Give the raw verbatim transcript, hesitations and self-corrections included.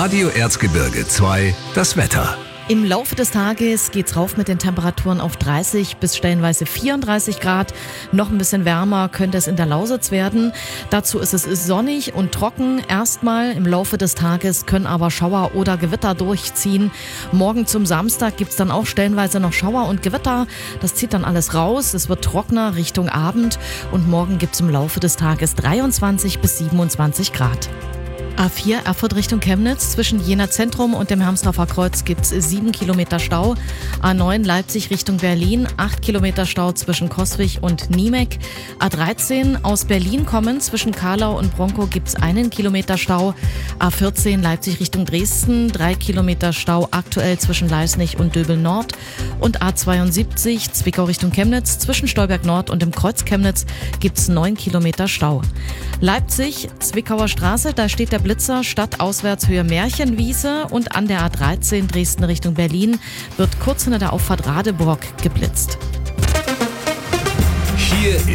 Radio Erzgebirge zwei, das Wetter. Im Laufe des Tages geht's rauf mit den Temperaturen auf dreißig bis stellenweise vierunddreißig Grad. Noch ein bisschen wärmer könnte es in der Lausitz werden. Dazu ist es sonnig und trocken. Erstmal im Laufe des Tages können aber Schauer oder Gewitter durchziehen. Morgen zum Samstag gibt's dann auch stellenweise noch Schauer und Gewitter. Das zieht dann alles raus. Es wird trockener Richtung Abend. Und morgen gibt's im Laufe des Tages dreiundzwanzig bis siebenundzwanzig Grad. A vier Erfurt Richtung Chemnitz. Zwischen Jena Zentrum und dem Hermsdorfer Kreuz gibt's sieben Kilometer Stau. A neun Leipzig Richtung Berlin, acht Kilometer Stau zwischen Coswig und Niemek. A dreizehn aus Berlin kommen, zwischen Karlau und Bronkow gibt's einen Kilometer Stau. A vierzehn Leipzig Richtung Dresden, drei Kilometer Stau aktuell zwischen Leisnig und Döbel Nord. Und A zweiundsiebzig Zwickau Richtung Chemnitz, zwischen Stolberg Nord und dem Kreuz Chemnitz gibt's neun Kilometer Stau. Leipzig, Zwickauer Straße, da steht der Blitzer stadtauswärts Höhe Märchenwiese, und an der A dreizehn Dresden Richtung Berlin wird kurz hinter der Auffahrt Radeburg geblitzt. Hier